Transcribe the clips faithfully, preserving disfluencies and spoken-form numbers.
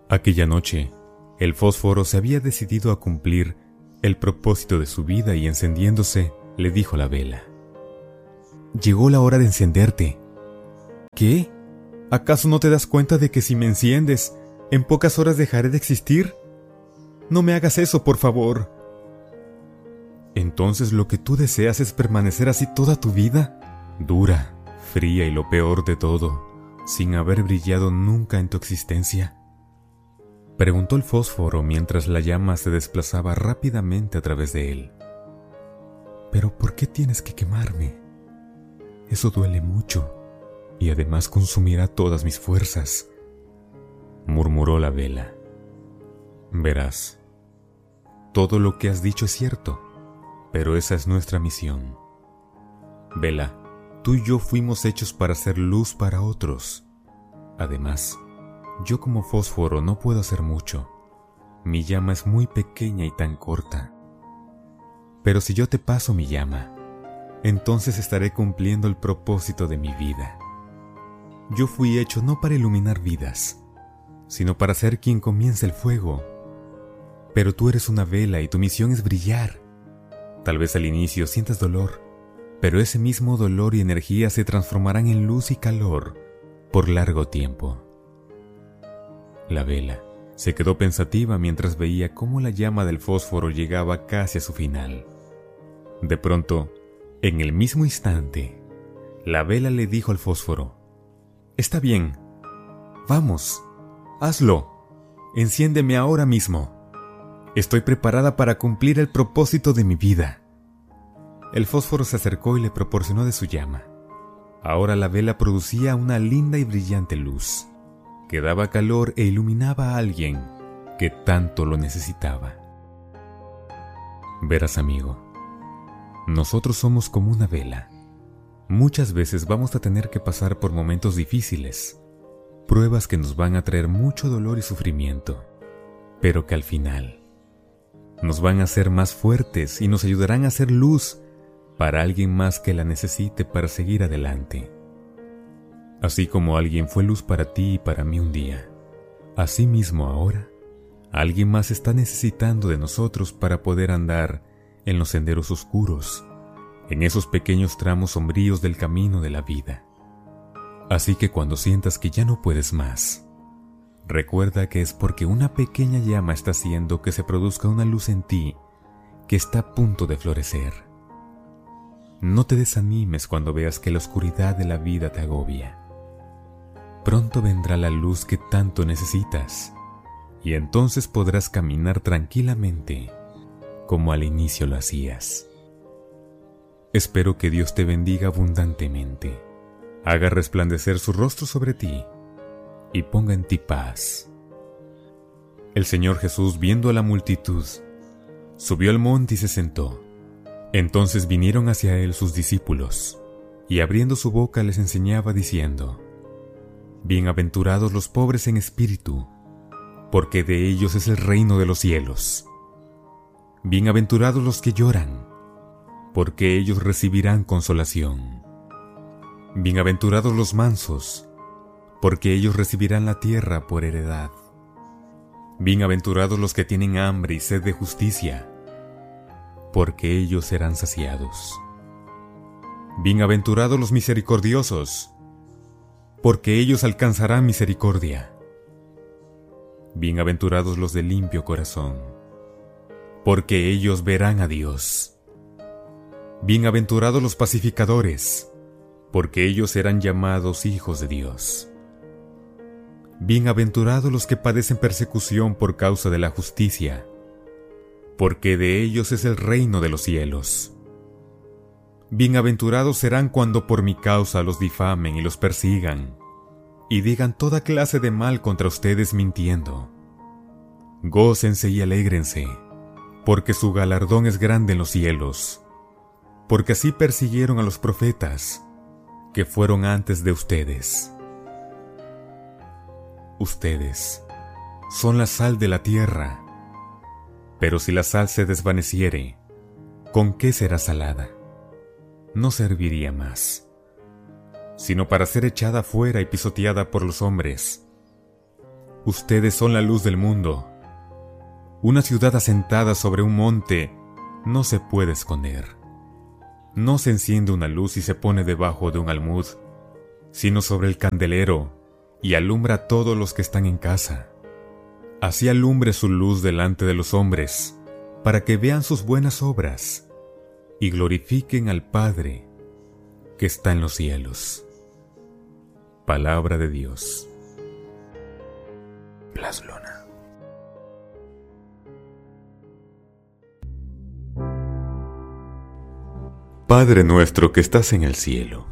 Aquella noche, el fósforo se había decidido a cumplir el propósito de su vida y encendiéndose, le dijo a la vela: «Llegó la hora de encenderte». «¿Qué? ¿Acaso no te das cuenta de que si me enciendes, en pocas horas dejaré de existir? No me hagas eso, por favor». «¿Entonces lo que tú deseas es permanecer así toda tu vida? Dura, fría y lo peor de todo, sin haber brillado nunca en tu existencia», preguntó el fósforo mientras la llama se desplazaba rápidamente a través de él. «¿Pero por qué tienes que quemarme? Eso duele mucho y además consumirá todas mis fuerzas», murmuró la vela. «Verás, todo lo que has dicho es cierto, pero esa es nuestra misión. Vela, tú y yo fuimos hechos para ser luz para otros. Además, yo como fósforo no puedo hacer mucho. Mi llama es muy pequeña y tan corta. Pero si yo te paso mi llama, entonces estaré cumpliendo el propósito de mi vida. Yo fui hecho no para iluminar vidas, sino para ser quien comience el fuego. Pero tú eres una vela y tu misión es brillar. Tal vez al inicio sientas dolor, pero ese mismo dolor y energía se transformarán en luz y calor por largo tiempo». La vela se quedó pensativa mientras veía cómo la llama del fósforo llegaba casi a su final. De pronto, en el mismo instante, la vela le dijo al fósforo: «Está bien, vamos, hazlo, enciéndeme ahora mismo. Estoy preparada para cumplir el propósito de mi vida». El fósforo se acercó y le proporcionó de su llama. Ahora la vela producía una linda y brillante luz, que daba calor e iluminaba a alguien que tanto lo necesitaba. Verás, amigo, nosotros somos como una vela. Muchas veces vamos a tener que pasar por momentos difíciles, pruebas que nos van a traer mucho dolor y sufrimiento, pero que al final nos van a hacer más fuertes y nos ayudarán a hacer luz para alguien más que la necesite para seguir adelante. Así como alguien fue luz para ti y para mí un día, así mismo ahora, alguien más está necesitando de nosotros para poder andar en los senderos oscuros, en esos pequeños tramos sombríos del camino de la vida. Así que cuando sientas que ya no puedes más, recuerda que es porque una pequeña llama está haciendo que se produzca una luz en ti que está a punto de florecer. No te desanimes cuando veas que la oscuridad de la vida te agobia. Pronto vendrá la luz que tanto necesitas, y entonces podrás caminar tranquilamente como al inicio lo hacías. Espero que Dios te bendiga abundantemente, haga resplandecer su rostro sobre ti y ponga en ti paz. El Señor Jesús, viendo a la multitud, subió al monte y se sentó. Entonces vinieron hacia él sus discípulos, y abriendo su boca les enseñaba diciendo: «Bienaventurados los pobres en espíritu, porque de ellos es el reino de los cielos. Bienaventurados los que lloran, porque ellos recibirán consolación. Bienaventurados los mansos, porque ellos recibirán la tierra por heredad. Bienaventurados los que tienen hambre y sed de justicia, porque ellos serán saciados. Bienaventurados los misericordiosos, porque ellos alcanzarán misericordia. Bienaventurados los de limpio corazón, porque ellos verán a Dios. Bienaventurados los pacificadores, porque ellos serán llamados hijos de Dios. Bienaventurados los que padecen persecución por causa de la justicia, porque de ellos es el reino de los cielos. Bienaventurados serán cuando por mi causa los difamen y los persigan, y digan toda clase de mal contra ustedes mintiendo. Gócense y alégrense, porque su galardón es grande en los cielos, porque así persiguieron a los profetas que fueron antes de ustedes. Ustedes son la sal de la tierra, pero si la sal se desvaneciere, ¿con qué será salada? No serviría más, sino para ser echada fuera y pisoteada por los hombres. Ustedes son la luz del mundo. Una ciudad asentada sobre un monte no se puede esconder. No se enciende una luz y se pone debajo de un almud, sino sobre el candelero, y alumbra a todos los que están en casa. Así alumbre su luz delante de los hombres, para que vean sus buenas obras y glorifiquen al Padre que está en los cielos. Palabra de Dios. Blas Luna. Padre nuestro que estás en el cielo,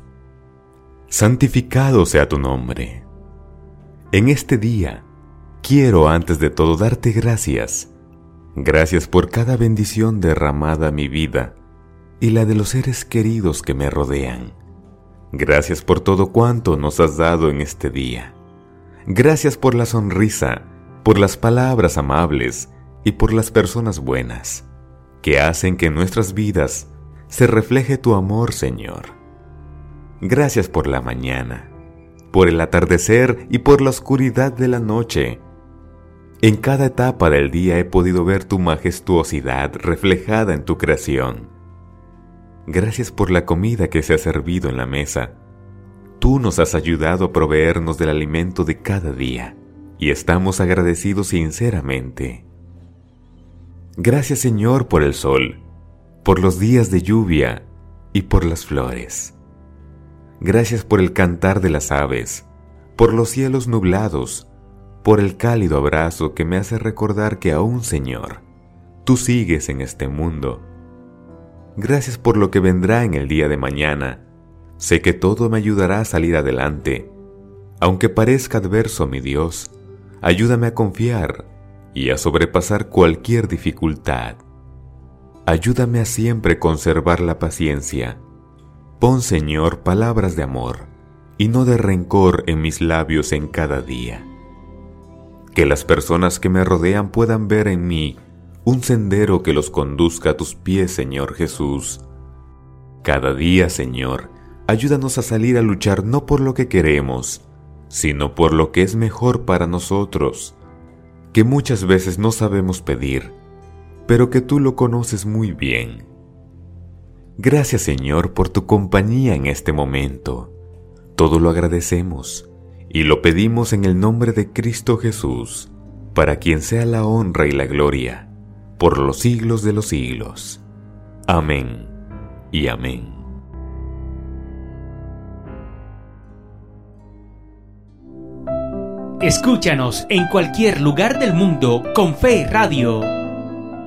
santificado sea tu nombre. En este día, quiero antes de todo darte gracias. Gracias por cada bendición derramada a mi vida y la de los seres queridos que me rodean. Gracias por todo cuanto nos has dado en este día. Gracias por la sonrisa, por las palabras amables y por las personas buenas, que hacen que en nuestras vidas se refleje tu amor, Señor. Gracias por la mañana, por el atardecer y por la oscuridad de la noche. En cada etapa del día he podido ver tu majestuosidad reflejada en tu creación. Gracias por la comida que se ha servido en la mesa. Tú nos has ayudado a proveernos del alimento de cada día, y estamos agradecidos sinceramente. Gracias, Señor, por el sol, por los días de lluvia y por las flores. Gracias por el cantar de las aves, por los cielos nublados, por el cálido abrazo que me hace recordar que aún, Señor, tú sigues en este mundo. Gracias por lo que vendrá en el día de mañana. Sé que todo me ayudará a salir adelante. Aunque parezca adverso, mi Dios, ayúdame a confiar y a sobrepasar cualquier dificultad. Ayúdame a siempre conservar la paciencia. Pon, Señor, palabras de amor y no de rencor en mis labios en cada día. Que las personas que me rodean puedan ver en mí un sendero que los conduzca a tus pies, Señor Jesús. Cada día, Señor, ayúdanos a salir a luchar no por lo que queremos, sino por lo que es mejor para nosotros, que muchas veces no sabemos pedir, pero que tú lo conoces muy bien. Gracias, Señor, por tu compañía en este momento. Todo lo agradecemos y lo pedimos en el nombre de Cristo Jesús, para quien sea la honra y la gloria, por los siglos de los siglos. Amén y amén. Escúchanos en cualquier lugar del mundo con Fe Radio.